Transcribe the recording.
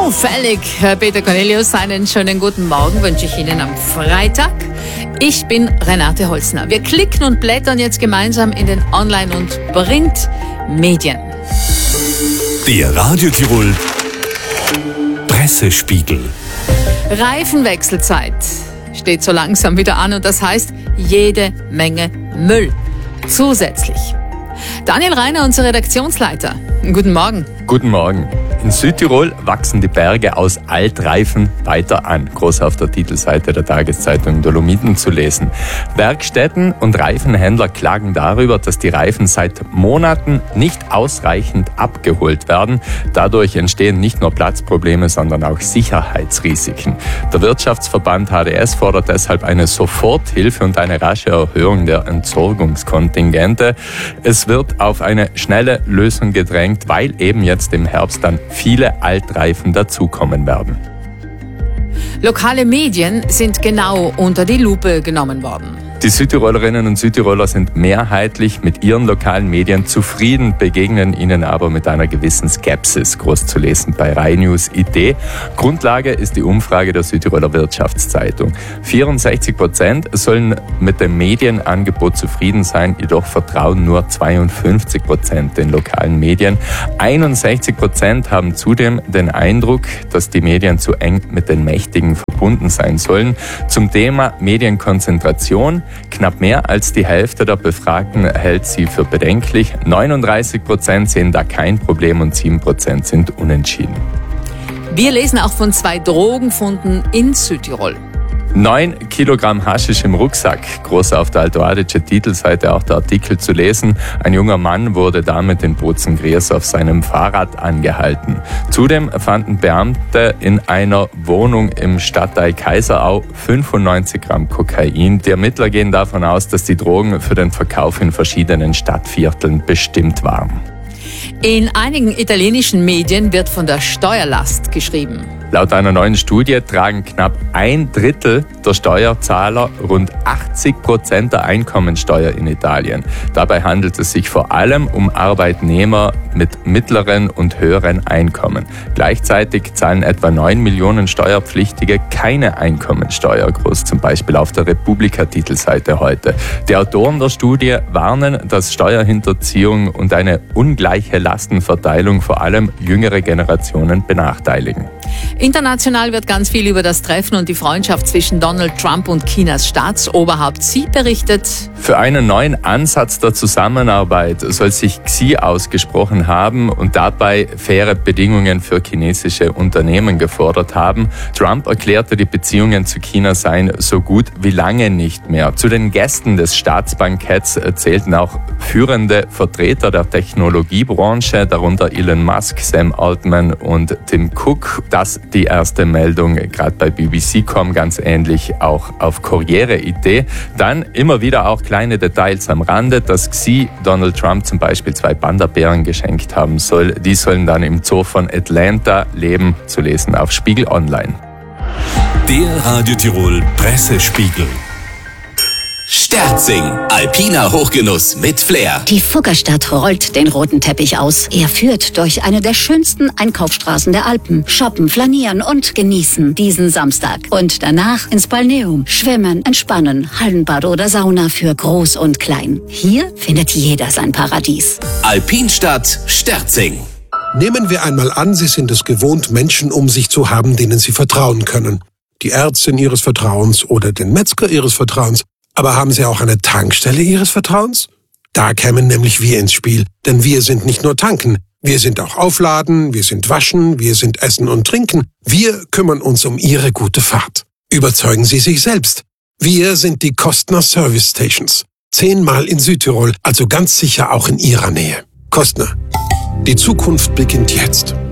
Zufällig, Herr Peter Cornelius, einen schönen guten Morgen wünsche ich Ihnen am Freitag. Ich bin Renate Holzner. Wir klicken und blättern jetzt gemeinsam in den Online- und Printmedien. Der Radio Tirol Pressespiegel. Reifenwechselzeit steht so langsam wieder an und das heißt jede Menge Müll. Zusätzlich. Daniel Reiner, unser Redaktionsleiter. Guten Morgen. Guten Morgen. In Südtirol wachsen die Berge aus Altreifen weiter an. Groß auf der Titelseite der Tageszeitung Dolomiten zu lesen. Werkstätten und Reifenhändler klagen darüber, dass die Reifen seit Monaten nicht ausreichend abgeholt werden. Dadurch entstehen nicht nur Platzprobleme, sondern auch Sicherheitsrisiken. Der Wirtschaftsverband HDS fordert deshalb eine Soforthilfe und eine rasche Erhöhung der Entsorgungskontingente. Es wird auf eine schnelle Lösung gedrängt, weil eben jetzt im Herbst dann viele Altreifen dazukommen werden. Lokale Medien sind genau unter die Lupe genommen worden. Die Südtirolerinnen und Südtiroler sind mehrheitlich mit ihren lokalen Medien zufrieden, begegnen ihnen aber mit einer gewissen Skepsis, groß zu lesen bei RaiNews.it. Grundlage ist die Umfrage der Südtiroler Wirtschaftszeitung. 64% sollen mit dem Medienangebot zufrieden sein, jedoch vertrauen nur 52% den lokalen Medien. 61% haben zudem den Eindruck, dass die Medien zu eng mit den Mächtigen verbunden sein sollen. Zum Thema Medienkonzentration: knapp mehr als die Hälfte der Befragten hält sie für bedenklich. 39% sehen da kein Problem und 7% sind unentschieden. Wir lesen auch von 2 Drogenfunden in Südtirol. 9 Kilogramm Haschisch im Rucksack. Groß auf der Alto Adige-Titelseite auch der Artikel zu lesen. Ein junger Mann wurde damit in Bozen-Griers auf seinem Fahrrad angehalten. Zudem fanden Beamte in einer Wohnung im Stadtteil Kaiserau 95 Gramm Kokain. Die Ermittler gehen davon aus, dass die Drogen für den Verkauf in verschiedenen Stadtvierteln bestimmt waren. In einigen italienischen Medien wird von der Steuerlast geschrieben. Laut einer neuen Studie tragen knapp 1/3 der Steuerzahler rund 80% der Einkommensteuer in Italien. Dabei handelt es sich vor allem um Arbeitnehmer mit mittleren und höheren Einkommen. Gleichzeitig zahlen etwa 9 Millionen Steuerpflichtige keine Einkommensteuer, groß zum Beispiel auf der Republika-Titelseite heute. Die Autoren der Studie warnen, dass Steuerhinterziehung und eine ungleiche Lastenverteilung vor allem jüngere Generationen benachteiligen. International wird ganz viel über das Treffen und die Freundschaft zwischen Donald Trump und Chinas Staatsoberhaupt Xi berichtet. Für einen neuen Ansatz der Zusammenarbeit soll sich Xi ausgesprochen haben und dabei faire Bedingungen für chinesische Unternehmen gefordert haben. Trump erklärte, die Beziehungen zu China seien so gut wie lange nicht mehr. Zu den Gästen des Staatsbanketts zählten auch führende Vertreter der Technologiebranche, darunter Elon Musk, Sam Altman und Tim Cook. Das die erste Meldung, gerade bei BBC.com, ganz ähnlich auch auf Corriere.it. Dann immer wieder auch kleine Details am Rande, dass Xi Donald Trump zum Beispiel 2 Panda-Bären geschenkt haben soll. Die sollen dann im Zoo von Atlanta leben, zu lesen auf Spiegel Online. Der Radio Tirol Pressespiegel. Sterzing, alpiner Hochgenuss mit Flair. Die Fuggerstadt rollt den roten Teppich aus. Er führt durch eine der schönsten Einkaufsstraßen der Alpen. Shoppen, flanieren und genießen diesen Samstag. Und danach ins Balneum. Schwimmen, entspannen, Hallenbad oder Sauna für Groß und Klein. Hier findet jeder sein Paradies. Alpinstadt Sterzing. Nehmen wir einmal an, Sie sind es gewohnt, Menschen um sich zu haben, denen Sie vertrauen können. Die Ärztin Ihres Vertrauens oder den Metzger Ihres Vertrauens. Aber haben Sie auch eine Tankstelle Ihres Vertrauens? Da kämen nämlich wir ins Spiel, denn wir sind nicht nur tanken, wir sind auch aufladen, wir sind waschen, wir sind essen und trinken. Wir kümmern uns um Ihre gute Fahrt. Überzeugen Sie sich selbst. Wir sind die Kostner Service Stations. 10-mal in Südtirol, also ganz sicher auch in Ihrer Nähe. Kostner. Die Zukunft beginnt jetzt.